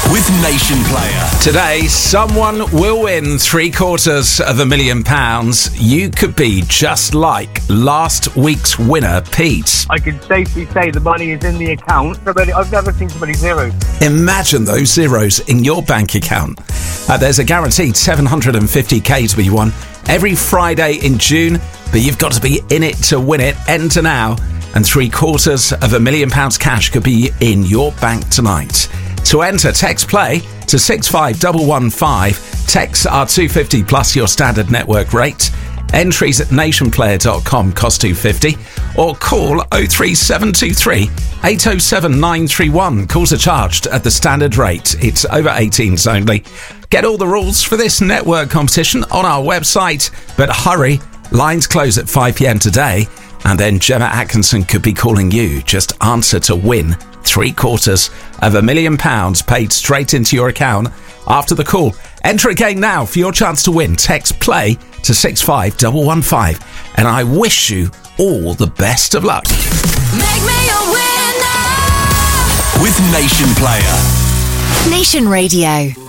with Nation Player. Today, someone will win £750,000. You could be just like last week's winner, Pete. I can safely say the money is in the account. I've never seen so many zeros. Imagine those zeros in your bank account. There's a guaranteed £750,000 to be won every Friday in June, but you've got to be in it to win it. Enter now, and £750,000 cash could be in your bank tonight. To enter, text play to 65115. Texts are $2.50 plus your standard network rate. Entries at nationplayer.com cost $2.50, or call 03723 807 931. Calls are charged at the standard rate. It's over 18s only. Get all the rules for this network competition on our website, but hurry, lines close at 5 p.m. today, and then Gemma Atkinson could be calling you. Just answer to win £750,000 paid straight into your account after the call. Enter again now for your chance to win. Text play to 65115, and I wish you all the best of luck. Make me a winner with Nation Player. Nation Radio.